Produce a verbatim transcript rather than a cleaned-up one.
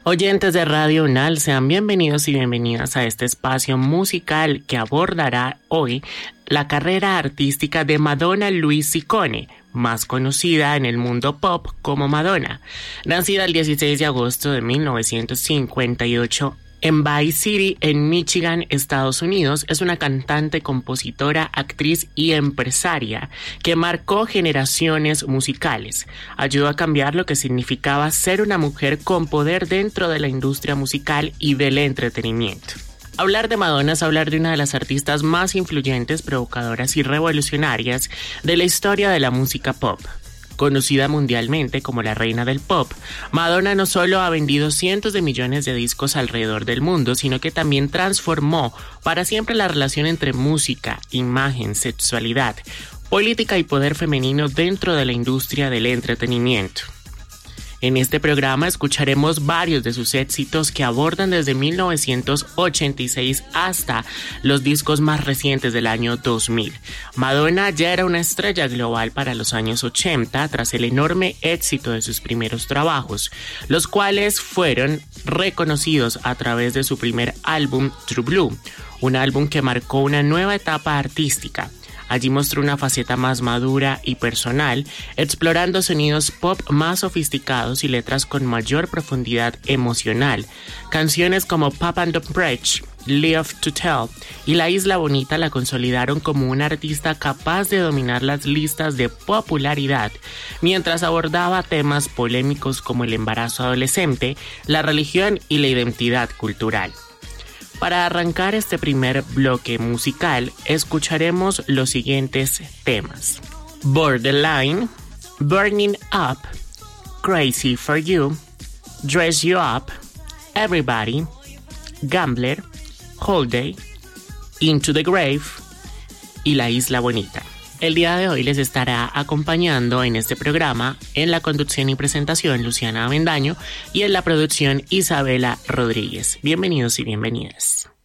Oyentes de Radio UNAL, sean bienvenidos y bienvenidas a este espacio musical que abordará hoy la carrera artística de Madonna Louise Ciccone, más conocida en el mundo pop como Madonna. Nacida el dieciséis de agosto de mil novecientos cincuenta y ocho en Bay City, en Michigan, Estados Unidos, es una cantante, compositora, actriz y empresaria que marcó generaciones musicales. Ayudó a cambiar lo que significaba ser una mujer con poder dentro de la industria musical y del entretenimiento. Hablar de Madonna es hablar de una de las artistas más influyentes, provocadoras y revolucionarias de la historia de la música pop. Conocida mundialmente como la reina del pop, Madonna no solo ha vendido cientos de millones de discos alrededor del mundo, sino que también transformó para siempre la relación entre música, imagen, sexualidad, política y poder femenino dentro de la industria del entretenimiento. En este programa escucharemos varios de sus éxitos que abordan desde mil novecientos ochenta y seis hasta los discos más recientes del año dos mil. Madonna ya era una estrella global para los años ochenta tras el enorme éxito de sus primeros trabajos, los cuales fueron reconocidos a través de su primer álbum True Blue, un álbum que marcó una nueva etapa artística. Allí mostró una faceta más madura y personal, explorando sonidos pop más sofisticados y letras con mayor profundidad emocional. Canciones como Pop and the Bridge, Live to Tell y La Isla Bonita la consolidaron como una artista capaz de dominar las listas de popularidad, mientras abordaba temas polémicos como el embarazo adolescente, la religión y la identidad cultural. Para arrancar este primer bloque musical, escucharemos los siguientes temas: Borderline, Burning Up, Crazy for You, Dress You Up, Everybody, Gambler, Holiday, Into the Grave y La Isla Bonita. El día de hoy les estará acompañando en este programa, en la conducción y presentación, Luciana Avendaño, y en la producción, Isabela Rodríguez. Bienvenidos y bienvenidas.